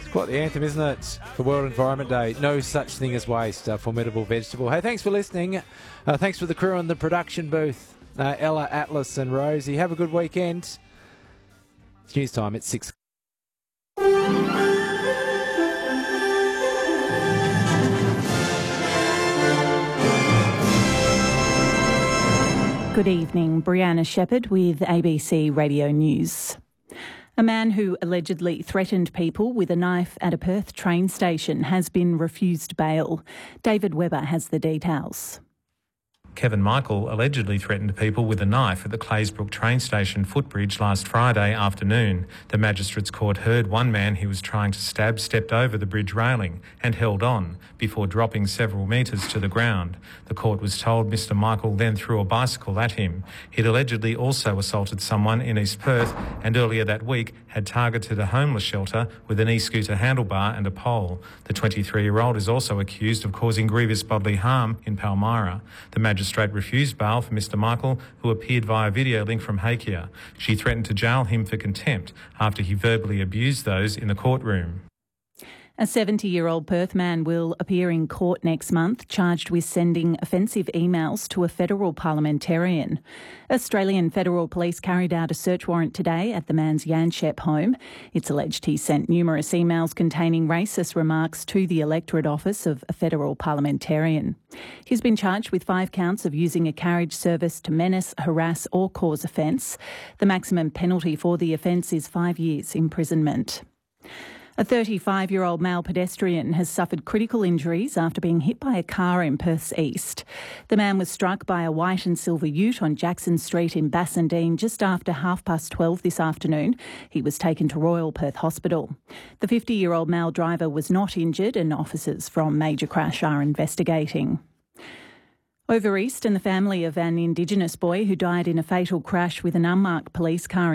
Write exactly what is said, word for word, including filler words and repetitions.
Quite the anthem, isn't it, for World Environment Day? No such thing as waste, a formidable vegetable. Hey, thanks for listening. Uh, thanks for the crew in the production booth, uh, Ella, Atlas and Rosie. Have a good weekend. It's news time at six. Good evening, Brianna Shepherd with A B C Radio News. A man who allegedly threatened people with a knife at a Perth train station has been refused bail. David Webber has the details. Kevin Michael allegedly threatened people with a knife at the Claysbrook train station footbridge last Friday afternoon. The Magistrates Court heard one man he was trying to stab stepped over the bridge railing and held on before dropping several metres to the ground. The court was told Mr Michael then threw a bicycle at him. He'd allegedly also assaulted someone in East Perth and earlier that week had targeted a homeless shelter with an e-scooter handlebar and a pole. The twenty-three-year-old is also accused of causing grievous bodily harm in Palmyra. The magistrate refused bail for Mr Michael, who appeared via video link from Hakea. She threatened to jail him for contempt after he verbally abused those in the courtroom. A seventy-year-old Perth man will appear in court next month, charged with sending offensive emails to a federal parliamentarian. Australian Federal Police carried out a search warrant today at the man's Yanchep home. It's alleged he sent numerous emails containing racist remarks to the electorate office of a federal parliamentarian. He's been charged with five counts of using a carriage service to menace, harass or cause offence. The maximum penalty for the offence is five years imprisonment. A thirty-five-year-old male pedestrian has suffered critical injuries after being hit by a car in Perth's east. The man was struck by a white and silver ute on Jackson Street in Bassendean just after half past twelve this afternoon. He was taken to Royal Perth Hospital. The fifty-year-old male driver was not injured and officers from Major Crash are investigating. Over east, and the family of an Indigenous boy who died in a fatal crash with an unmarked police car